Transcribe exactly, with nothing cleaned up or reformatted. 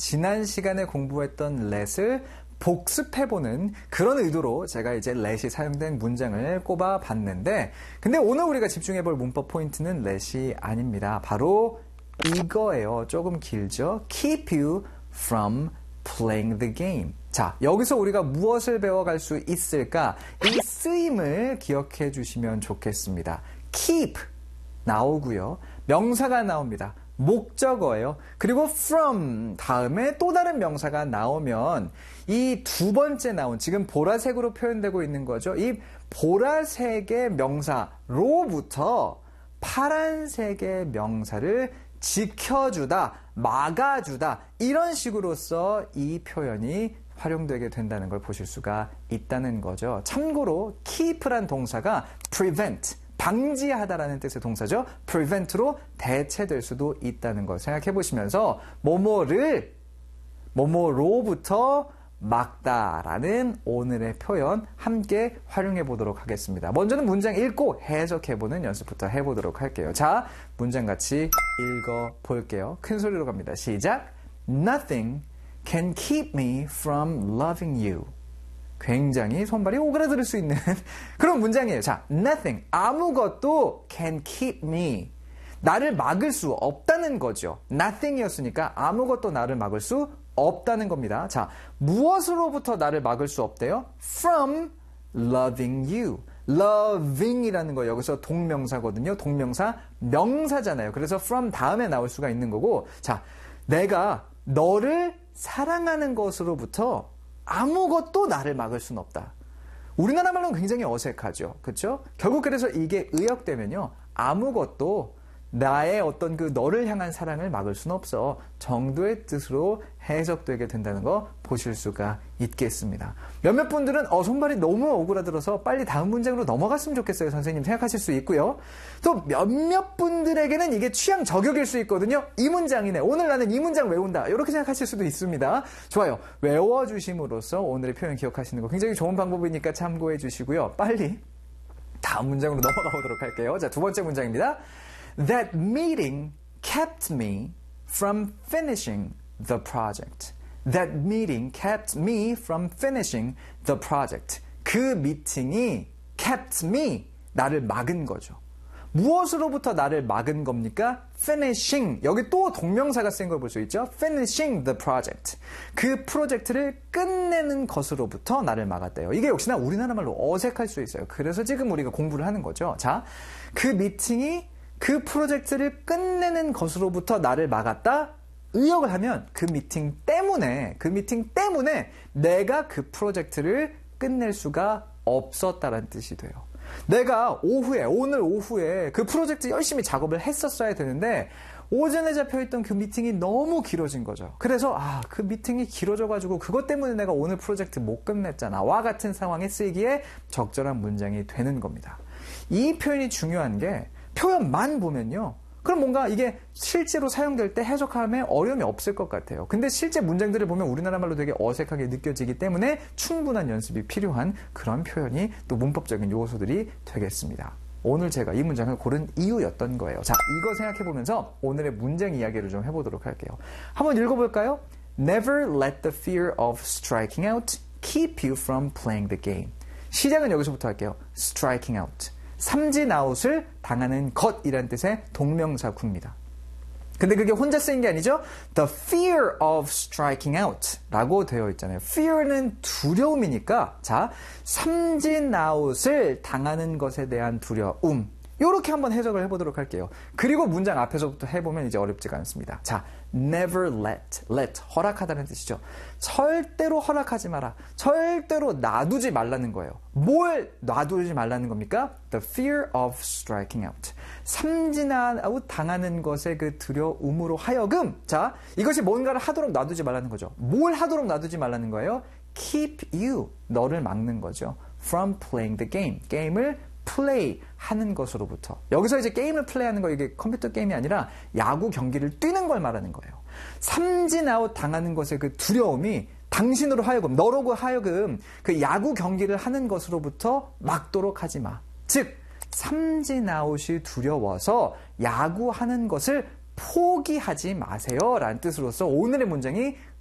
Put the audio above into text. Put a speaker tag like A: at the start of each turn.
A: 지난 시간에 공부했던 let을 복습해보는 그런 의도로 제가 이제 let이 사용된 문장을 꼽아봤는데, 근데 오늘 우리가 집중해볼 문법 포인트는 let이 아닙니다. 바로 이거예요. 조금 길죠? Keep you from playing the game. 자, 여기서 우리가 무엇을 배워갈 수 있을까? 이 쓰임을 기억해 주시면 좋겠습니다. keep 나오고요. 명사가 나옵니다. 목적어예요. 그리고 from 다음에 또 다른 명사가 나오면 이 두 번째 나온, 지금 보라색으로 표현되고 있는 거죠. 이 보라색의 명사로부터 파란색의 명사를 지켜주다, 막아주다, 이런 식으로서 이 표현이 활용되게 된다는 걸 보실 수가 있다는 거죠. 참고로 keep란 동사가 prevent, 방지하다라는 뜻의 동사죠. prevent로 대체될 수도 있다는 걸 생각해 보시면서 뭐뭐를 뭐뭐로부터 막다라는 오늘의 표현 함께 활용해 보도록 하겠습니다. 먼저는 문장 읽고 해석해 보는 연습부터 해보도록 할게요. 자, 문장 같이 읽어 볼게요. 큰 소리로 갑니다. 시작. Nothing can keep me from loving you. 굉장히 손발이 오그라들 수 있는 그런 문장이에요. 자, nothing, 아무것도 can keep me. 나를 막을 수 없다는 거죠. nothing이었으니까 아무것도 나를 막을 수 없다는 겁니다. 자, 무엇으로부터 나를 막을 수 없대요? From loving you. loving이라는 거 여기서 동명사거든요. 동명사 명사잖아요. 그래서 from 다음에 나올 수가 있는 거고, 자, 내가 너를 사랑하는 것으로부터 아무것도 나를 막을 수는 없다. 우리나라 말로는 굉장히 어색하죠. 그렇죠? 결국 그래서 이게 의역되면요, 아무것도 나의 어떤 그 너를 향한 사랑을 막을 수는 없어 정도의 뜻으로 해석되게 된다는 거 보실 수가 있겠습니다. 몇몇 분들은 어 손발이 너무 오그라들어서 빨리 다음 문장으로 넘어갔으면 좋겠어요, 선생님 생각하실 수 있고요. 또 몇몇 분들에게는 이게 취향 저격일 수 있거든요. 이 문장이네, 오늘 나는 이 문장 외운다, 이렇게 생각하실 수도 있습니다. 좋아요. 외워주심으로써 오늘의 표현 기억하시는 거 굉장히 좋은 방법이니까 참고해 주시고요. 빨리 다음 문장으로 넘어가 보도록 할게요. 자, 두 번째 문장입니다. That meeting kept me from finishing the project. That meeting kept me from finishing the project. 그 미팅이 kept me, 나를 막은 거죠. 무엇으로부터 나를 막은 겁니까? finishing. 여기 또 동명사가 쓴 걸 볼 수 있죠. finishing the project. 그 프로젝트를 끝내는 것으로부터 나를 막았대요. 이게 역시나 우리나라 말로 어색할 수 있어요. 그래서 지금 우리가 공부를 하는 거죠. 자, 그 미팅이 그 프로젝트를 끝내는 것으로부터 나를 막았다? 의역을 하면 그 미팅 때문에, 그 미팅 때문에 내가 그 프로젝트를 끝낼 수가 없었다라는 뜻이 돼요. 내가 오후에, 오늘 오후에 그 프로젝트 열심히 작업을 했었어야 되는데 오전에 잡혀있던 그 미팅이 너무 길어진 거죠. 그래서 아, 그 미팅이 길어져가지고 그것 때문에 내가 오늘 프로젝트 못 끝냈잖아. 와 같은 상황에 쓰이기에 적절한 문장이 되는 겁니다. 이 표현이 중요한 게 표현만 보면요, 그럼 뭔가 이게 실제로 사용될 때 해석함에 어려움이 없을 것 같아요. 근데 실제 문장들을 보면 우리나라 말로 되게 어색하게 느껴지기 때문에 충분한 연습이 필요한 그런 표현이 또 문법적인 요소들이 되겠습니다. 오늘 제가 이 문장을 고른 이유였던 거예요. 자, 이거 생각해보면서 오늘의 문장 이야기를 좀 해보도록 할게요. 한번 읽어볼까요? Never let the fear of striking out keep you from playing the game. 시작은 여기서부터 할게요. striking out. 삼진아웃을 당하는 것이라는 뜻의 동명사구입니다. 근데 그게 혼자 쓰인 게 아니죠. The fear of striking out 라고 되어 있잖아요. fear는 두려움이니까, 자, 삼진아웃을 당하는 것에 대한 두려움, 이렇게 한번 해석을 해보도록 할게요. 그리고 문장 앞에서부터 해보면 이제 어렵지가 않습니다. 자, never let, let, 허락하다는 뜻이죠. 절대로 허락하지 마라. 절대로 놔두지 말라는 거예요. 뭘 놔두지 말라는 겁니까? The fear of striking out. 삼진아웃 당하는 것의 그 두려움으로 하여금, 자, 이것이 뭔가를 하도록 놔두지 말라는 거죠. 뭘 하도록 놔두지 말라는 거예요? Keep you, 너를 막는 거죠. From playing the game, 게임을 플레이 하는 것으로부터. 여기서 이제 게임을 플레이하는 거, 이게 컴퓨터 게임이 아니라 야구 경기를 뛰는 걸 말하는 거예요. 삼진아웃 당하는 것의 그 두려움이 당신으로 하여금, 너로 하여금 그 야구 경기를 하는 것으로부터 막도록 하지 마. 즉, 삼진아웃이 두려워서 야구하는 것을 포기하지 마세요 라는 뜻으로서 오늘의 문장이